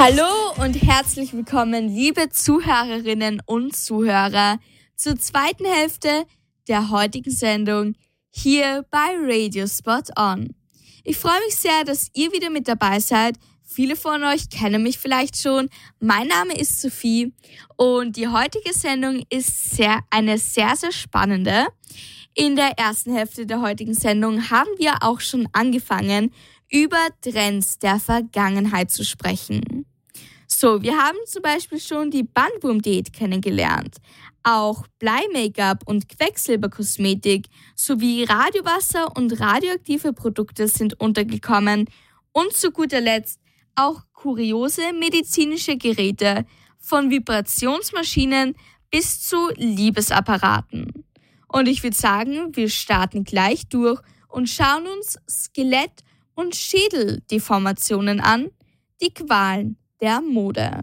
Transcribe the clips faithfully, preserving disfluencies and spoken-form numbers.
Hallo und herzlich willkommen, liebe Zuhörerinnen und Zuhörer, zur zweiten Hälfte der heutigen Sendung hier bei Radio Spot On. Ich freue mich sehr, dass ihr wieder mit dabei seid. Viele von euch kennen mich vielleicht schon. Mein Name ist Sophie und die heutige Sendung ist sehr, eine sehr, sehr spannende. In der ersten Hälfte der heutigen Sendung haben wir auch schon angefangen, über Trends der Vergangenheit zu sprechen. So, wir haben zum Beispiel schon die Bandwurm-Diät kennengelernt. Auch Blei-Make-up und Quecksilberkosmetik sowie Radiowasser und radioaktive Produkte sind untergekommen. Und zu guter Letzt auch kuriose medizinische Geräte von Vibrationsmaschinen bis zu Liebesapparaten. Und ich würde sagen, wir starten gleich durch und schauen uns Skelett- und Schädeldeformationen an, die Qualen der Mode.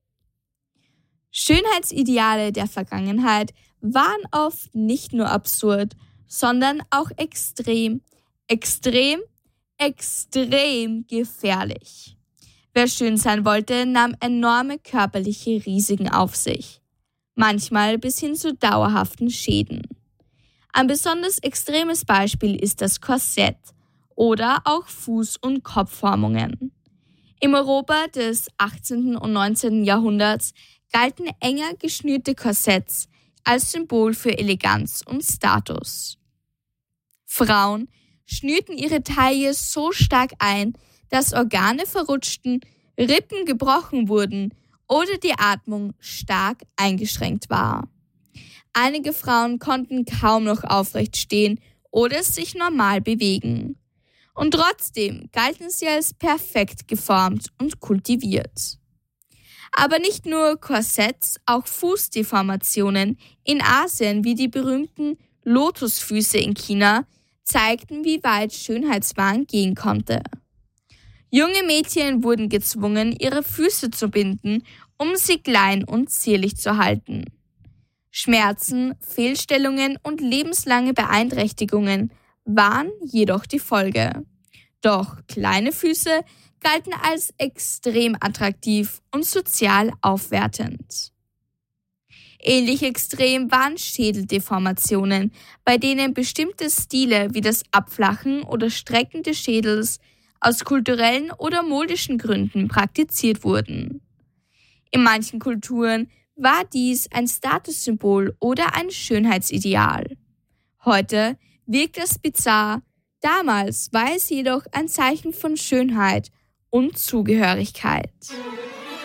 Schönheitsideale der Vergangenheit waren oft nicht nur absurd, sondern auch extrem, extrem, extrem gefährlich. Wer schön sein wollte, nahm enorme körperliche Risiken auf sich, manchmal bis hin zu dauerhaften Schäden. Ein besonders extremes Beispiel ist das Korsett oder auch Fuß- und Kopfformungen. Im Europa des achtzehnten und neunzehnten Jahrhunderts galten enger geschnürte Korsetts als Symbol für Eleganz und Status. Frauen schnürten ihre Taille so stark ein, dass Organe verrutschten, Rippen gebrochen wurden oder die Atmung stark eingeschränkt war. Einige Frauen konnten kaum noch aufrecht stehen oder sich normal bewegen. Und trotzdem galten sie als perfekt geformt und kultiviert. Aber nicht nur Korsetts, auch Fußdeformationen in Asien wie die berühmten Lotusfüße in China zeigten, wie weit Schönheitswahn gehen konnte. Junge Mädchen wurden gezwungen, ihre Füße zu binden, um sie klein und zierlich zu halten. Schmerzen, Fehlstellungen und lebenslange Beeinträchtigungen waren jedoch die Folge. Doch kleine Füße galten als extrem attraktiv und sozial aufwertend. Ähnlich extrem waren Schädeldeformationen, bei denen bestimmte Stile wie das Abflachen oder Strecken des Schädels aus kulturellen oder modischen Gründen praktiziert wurden. In manchen Kulturen war dies ein Statussymbol oder ein Schönheitsideal. Heute wirkt es bizarr, damals war es jedoch ein Zeichen von Schönheit und Zugehörigkeit.